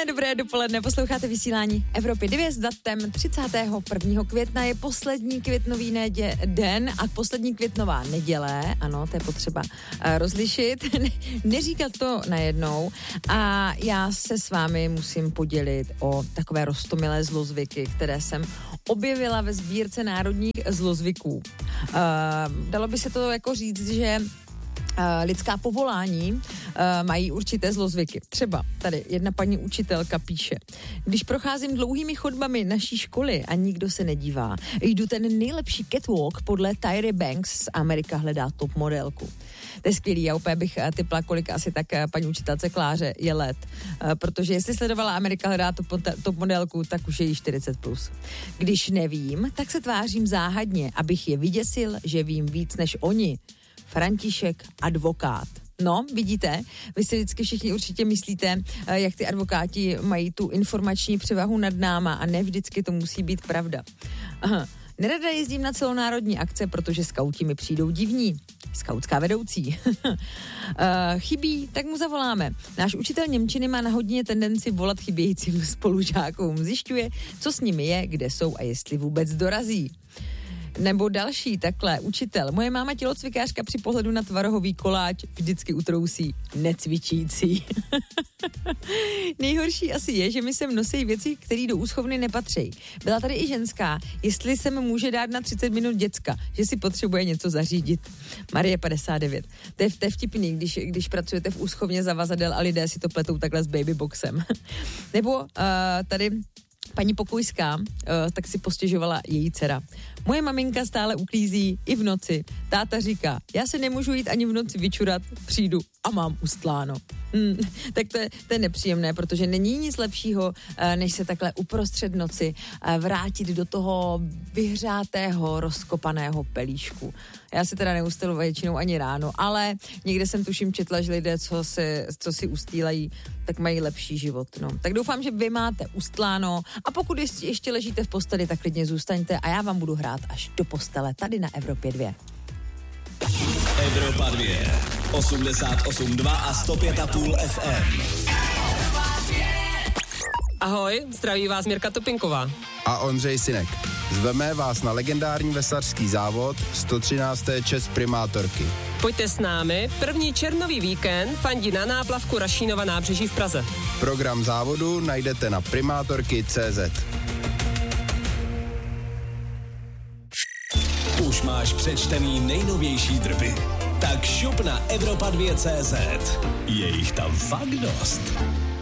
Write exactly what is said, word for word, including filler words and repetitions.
Krásné, dobré dopoledne, posloucháte vysílání Evropy dvě s datem třicátého prvního května, je poslední květnový nedě, den a poslední květnová neděle, ano, to je potřeba uh, rozlišit, neříkat to najednou a já se s vámi musím podělit o takové roztomilé zlozvyky, které jsem objevila ve sbírce národních zlozvyků. Uh, dalo by se to jako říct, že Uh, lidská povolání uh, mají určité zlozvyky. Třeba tady jedna paní učitelka píše: když procházím dlouhými chodbami naší školy a nikdo se nedívá, jdu ten nejlepší catwalk podle Tyra Banks z Amerika hledá top modelku. To je skvělý, já úplně bych typla, kolik asi tak paní učitelce Kláře je let, uh, protože jestli sledovala Amerika hledá top, top modelku, tak už je jí čtyřicet plus. Když nevím, tak se tvářím záhadně, abych je vyděsil, že vím víc než oni. František, advokát. No, vidíte, vy si vždycky všichni určitě myslíte, jak ty advokáti mají tu informační převahu nad náma a ne vždycky to musí být pravda. Aha. Nerada jezdím na celonárodní akce, protože skauti mi přijdou divní. Skautská vedoucí. uh, chybí, tak mu zavoláme. Náš učitel němčiny má na hodině tendenci volat chybějícím spolužákům. Zjišťuje, co s nimi je, kde jsou a jestli vůbec dorazí. Nebo další, takhle, učitel. Moje máma tělocvikářka při pohledu na tvarohový koláč vždycky utrousí necvičící. Nejhorší asi je, že mi sem nosí věci, které do úschovny nepatří. Byla tady i ženská, jestli se mi může dát na třicet minut děcka, že si potřebuje něco zařídit. Marie padesát devět. To je, to je vtipný, když, když pracujete v úschovně zavazadel a lidé si to pletou takhle s babyboxem. Nebo uh, tady paní Pokojská, uh, tak si postěžovala její dcera. Moje maminka stále uklízí i v noci. Táta říká, já se nemůžu jít ani v noci vyčurat, přijdu a mám ustláno. Hmm, tak to je, to je nepříjemné, protože není nic lepšího, než se takhle uprostřed noci vrátit do toho vyhřátého, rozkopaného pelíšku. Já si teda neustalu většinou ani ráno, ale někde jsem tuším četla, že lidé, co, se, co si ustýlají, tak mají lepší život. No. Tak doufám, že vy máte ustláno a pokud ještě, ještě ležíte v posteli, tak klidně zůstaňte a já vám budu hrát až do postele tady na Evropě dvě. Evropa dvě, osmdesát osm dva a sto pět a půl F M. Ahoj, zdraví vás Mirka Topinková. A Ondřej Sinek. Zveme vás na legendární veslařský závod sto třinácté čest primátorky. Pojďte s námi, první červnový víkend fandí na náplavku Rašínova nábřeží v Praze. Program závodu najdete na primátorky tečka cé zet. Už máš přečtený nejnovější drby? Tak šup na Evropa dvě tečka cé zet. Je jich tam fakt dost.